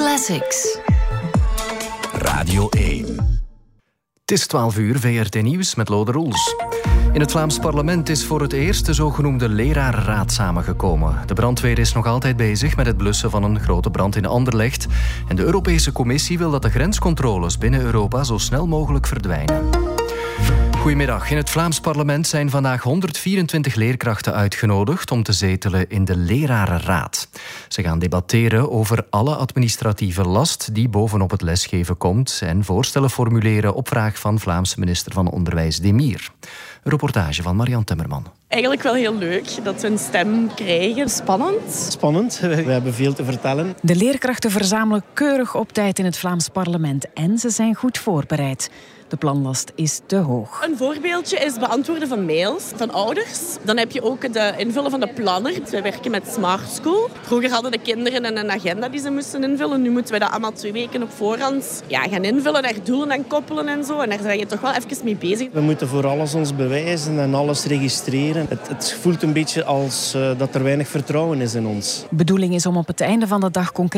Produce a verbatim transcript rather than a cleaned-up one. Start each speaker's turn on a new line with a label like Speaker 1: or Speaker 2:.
Speaker 1: Classics.
Speaker 2: Radio één.
Speaker 3: Het is twaalf uur, V R T Nieuws met Lode Roels. In het Vlaams parlement is voor het eerst de zogenoemde lerarenraad samengekomen. De brandweer is nog altijd bezig met het blussen van een grote brand in Anderlecht. En de Europese Commissie wil dat de grenscontroles binnen Europa zo snel mogelijk verdwijnen. Goedemiddag. In het Vlaams parlement zijn vandaag honderdvierentwintig leerkrachten uitgenodigd om te zetelen in de lerarenraad. Ze gaan debatteren over alle administratieve last die bovenop het lesgeven komt en voorstellen formuleren op vraag van Vlaamse minister van Onderwijs Demir. Een reportage van Marianne Timmerman.
Speaker 4: Eigenlijk wel heel leuk dat we een stem krijgen. Spannend.
Speaker 5: Spannend. We hebben veel te vertellen.
Speaker 6: De leerkrachten verzamelen keurig op tijd in het Vlaams parlement en ze zijn goed voorbereid. De planlast is te hoog.
Speaker 4: Een voorbeeldje is beantwoorden van mails van ouders. Dan heb je ook het invullen van de planner. We werken met Smart School. Vroeger hadden de kinderen een agenda die ze moesten invullen. Nu moeten we dat allemaal twee weken op voorhand ja, gaan invullen, daar doelen aan koppelen en zo. En daar zijn je toch wel even mee bezig.
Speaker 5: We moeten voor alles ons bewijzen en alles registreren. Het, het voelt een beetje als uh, dat er weinig vertrouwen is in ons.
Speaker 6: De bedoeling is om op het einde van de dag concreet